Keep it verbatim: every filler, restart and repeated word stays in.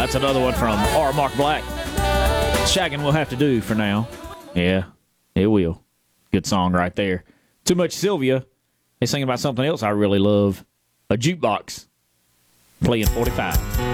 That's another one from R. Mark Black. Shaggin' will have to do for now. Yeah, it will. Good song right there. Too Much Sylvia. They sing about something else I really love. A jukebox. Playing forty-five.